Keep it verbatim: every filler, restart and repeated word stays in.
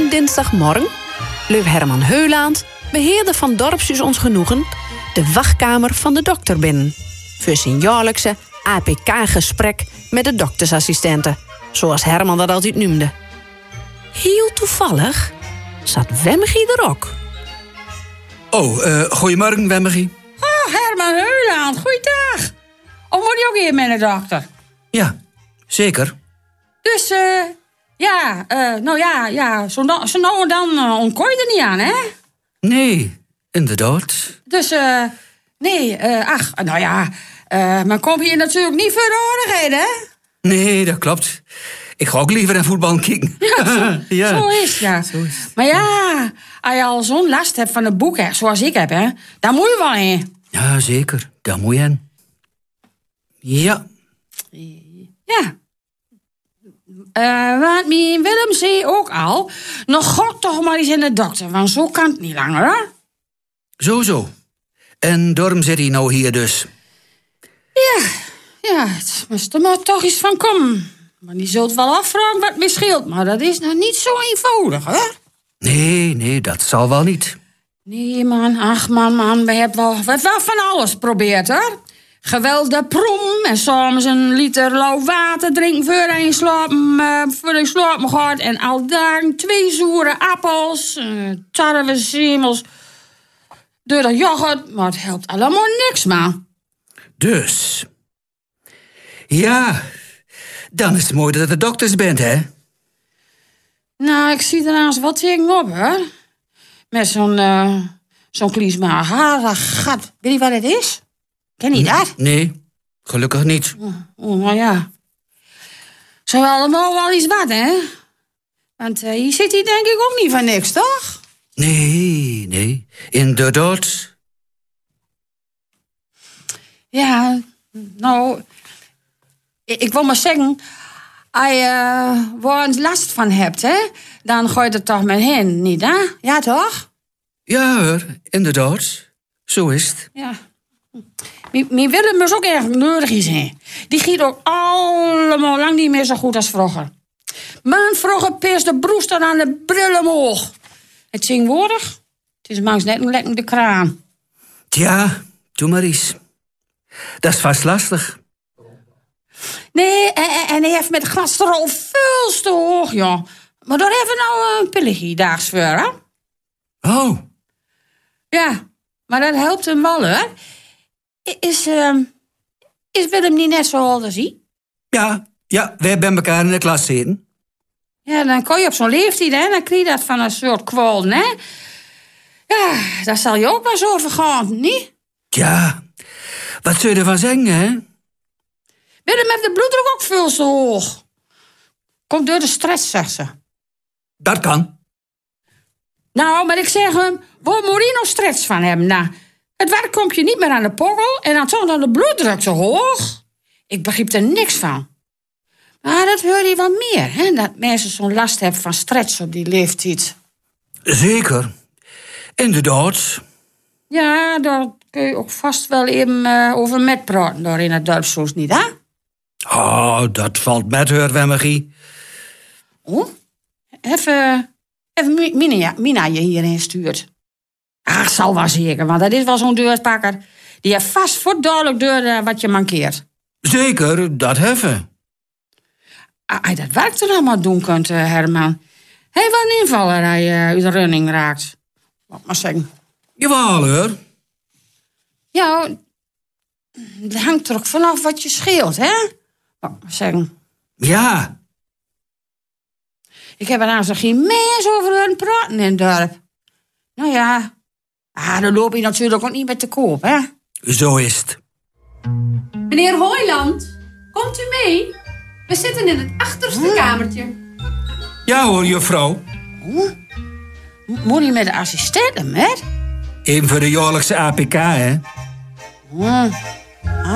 een dinsdagmorgen leuf Herman Heuland, beheerder van Dorpshuis Ons Genoegen, de wachtkamer van de dokter binnen. Voor zijn jaarlijkse A P K-gesprek met de doktersassistenten, zoals Herman dat altijd noemde. Heel toevallig zat Wemmegie er ook. Oh, uh, goedemorgen, Wemmegie. Oh, Herman Heuland, goeiedag. Of moet je ook hier met de dokter? Ja, zeker. Dus, eh, uh, ja, uh, nou ja, ja, zo, no, zo nou en dan uh, ontkooi je er niet aan, hè? Nee, inderdaad. Dus, eh, uh, nee, uh, ach, nou ja, uh, men komt hier natuurlijk niet voor de aardigheden, hè? Nee, dat klopt. Ik ga ook liever naar voetbal kijken. Ja, zo, ja. zo is ja. Zo is het. Maar ja, als je al zo'n last hebt van een boek, hè, zoals ik heb, hè, dan moet je wel heen. Ja, zeker. Daar moet je heen. Ja. Ja. Uh, want mijn Willem zei ook al, nog god toch maar eens in de dokter, want zo kan het niet langer, hè? Zo, zo. En daarom zit hij nou hier dus. Ja, ja, het moest er maar toch iets van komen. Maar die zult wel afvragen wat me scheelt, maar dat is nou niet zo eenvoudig, hè? Nee, nee, dat zal wel niet. Nee, man, ach, man, man, we hebben wel, we hebben wel van alles geprobeerd, hoor. Geweldig prom en soms een liter lauw water drinken voor je slapen, uh, voor je slapen gaat. En al dagen twee zoere appels, uh, tarwe, zemels, door de yoghurt. Maar het helpt allemaal niks, man. Dus, ja, dan is het mooi dat het de dokters bent, hè? Nou, ik zie er naast wat tegenop, hè. Met zo'n, uh, zo'n kliesma harig gat. Weet je wat het is? Ken je dat? Nee, gelukkig niet. Oh, oh, nou ja. Zo allemaal wel iets wat, hè? Want uh, hier zit hij denk ik ook niet van niks, toch? Nee, nee, inderdaad. Ja, nou, ik, ik wil maar zeggen, als je uh, waar last van hebt, hè, dan gooi je er toch met heen, niet, hè? Ja, toch? Ja, hoor, inderdaad. Zo is het. Ja. Mijn Willem is ook erg neurig zijn. Die giet ook allemaal lang niet meer zo goed als vroeger. Man, vroeger peers de broester aan de bril omhoog. Het zingwoordig, het is mangs net een lekkende kraan. Tja, doe maar eens. Dat is vast lastig. Nee, en, en hij heeft met cholesterol veel te hoog, joh. Maar daar hebben we nou een pilletje daags voor, hè? Oh. Ja, maar dat helpt hem wel, hoor. Is, uh, is Willem niet net zo oud als hij? Ja, ja, wij bij elkaar in de klas zitten. Ja, dan kon je op zo'n leeftijd, hè. Dan krijg je dat van een soort kwalen, hè. Ja, daar zal je ook wel zo over gaan, niet? Tja, wat zul je ervan zeggen, hè? Willem heeft de bloeddruk ook veel te hoog. Komt door de stress, zegt ze. Dat kan. Nou, maar ik zeg hem, waar moet je nog stress van hebben? Nou, het werk komt je niet meer aan de pokkel en dan toch nog de bloeddruk zo hoog. Ik begrijp er niks van. Maar dat hoor je wel meer, hè? Dat mensen zo'n last hebben van stress op die leeftijd. Zeker. Inderdaad. Ja, daar kun je ook vast wel even uh, over met praten door in het dorpshuis, niet, hè? Oh, dat valt met haar, Wemmegie. Oh, even, even Mina, Mina je hierin stuurt. Ach, zal wel zeker, want dat is wel zo'n deurpakker. Die heeft vast voor duidelijk deur uh, wat je mankeert. Zeker, dat heffen. Als je dat werk er allemaal doen kunt, uh, Herman. Hij heeft wel een invaller als je uh, uit de running raakt. Laat maar zeggen. Jawel, hoor. Ja, het hangt er ook vanaf wat je scheelt, hè? Laat maar zeggen. Ja. Ik heb er nou zo geen mens over hun praten in het dorp. Nou ja, ah, dan loop je natuurlijk ook niet met te koop, hè? Zo is het. Meneer Hooiland, komt u mee? We zitten in het achterste hm? kamertje. Ja hoor, juffrouw. Hm? Moet je met de assistenten, met? Even voor de jaarlijkse A P K, hè? Hm.